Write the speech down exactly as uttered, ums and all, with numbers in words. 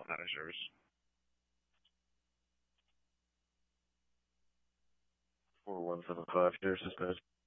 out of service. four one seven five, share suspect.